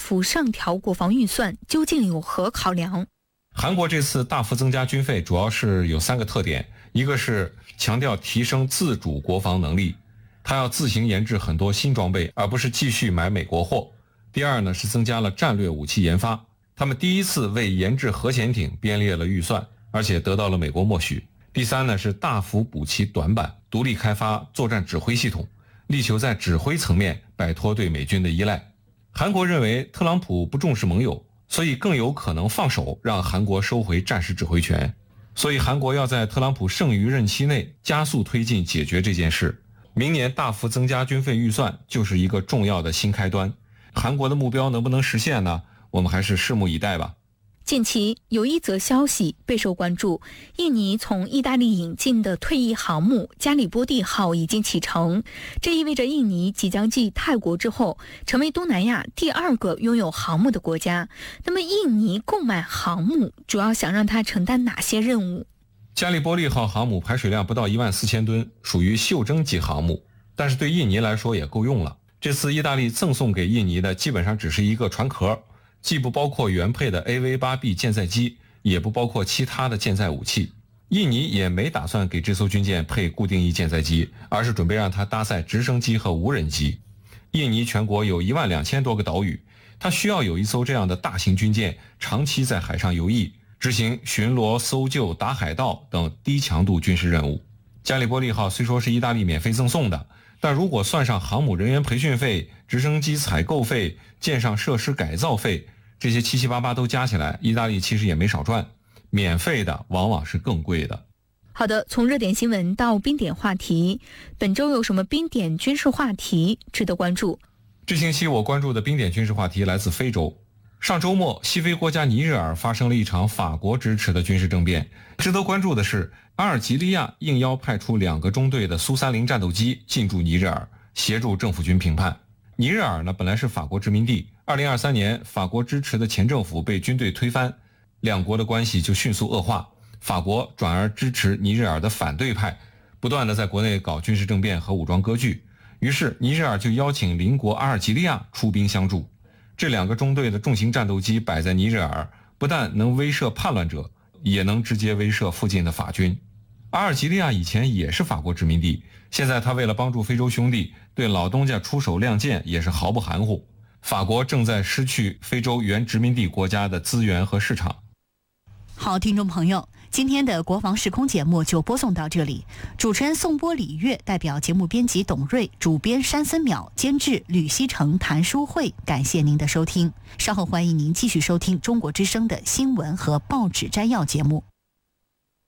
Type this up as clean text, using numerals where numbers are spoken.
幅上调国防预算究竟有何考量？ 韩国这次大幅增加军费主要是有3个特点，一个是强调提升自主国防能力，他要自行研制很多新装备，而不是继续买美国货。第二呢，是增加了战略武器研发，他们第一次为研制核潜艇编列了预算，而且得到了美国默许。第三呢，是大幅补齐短板，独立开发作战指挥系统，力求在指挥层面摆脱对美军的依赖。韩国认为特朗普不重视盟友，所以更有可能放手让韩国收回战时指挥权。所以韩国要在特朗普剩余任期内加速推进解决这件事。明年大幅增加军费预算就是一个重要的新开端。韩国的目标能不能实现呢？我们还是拭目以待吧。 近期有一则消息备受关注，印尼从意大利引进的退役航母加里波第号已经启程，这意味着印尼即将继泰国之后成为东南亚第2个拥有航母的国家。那么印尼购买航母主要想让它承担哪些任务？ 加里波利号航母排水量不到14000吨，属于袖珍级航母，但是对印尼来说也够用了。这次意大利赠送给印尼的基本上只是一个船壳，既不包括原配的 AV-8B 舰载机，也不包括其他的舰载武器。印尼也没打算给这艘军舰配固定翼舰载机，而是准备让它搭载直升机和无人机。印尼全国有12000多个岛屿，它需要有一艘这样的大型军舰长期在海上游弋，执行巡逻、搜救、打海盗等低强度军事任务。加里波利号虽说是意大利免费赠送的，但如果算上航母人员培训费、直升机采购费、舰上设施改造费，这些七七八八都加起来，意大利其实也没少赚。免费的往往是更贵的。 好的，从热点新闻到冰点话题，本周有什么冰点军事话题值得关注？ 这星期我关注的冰点军事话题来自非洲。上周末，西非国家尼日尔发生了一场法国支持的军事政变。值得关注的是，阿尔及利亚应邀派出2个中队的苏30战斗机进驻尼日尔，协助政府军平叛。尼日尔呢，本来是法国殖民地，2023年法国支持的前政府被军队推翻，两国的关系就迅速恶化。法国转而支持尼日尔的反对派，不断的在国内搞军事政变和武装割据。于是尼日尔就邀请邻国阿尔及利亚出兵相助。这2个中队的重型战斗机摆在尼日尔，不但能威慑叛乱者，也能直接威慑附近的法军。阿尔及利亚以前也是法国殖民地，现在他为了帮助非洲兄弟，对老东家出手亮剑也是毫不含糊。法国正在失去非洲原殖民地国家的资源和市场。 好，听众朋友，今天的国防时空节目就播送到这里。主持人宋波、李月，代表节目编辑董瑞，主编山森淼，监制吕希成、谭淑慧。感谢您的收听，稍后欢迎您继续收听中国之声的新闻和报纸摘要节目。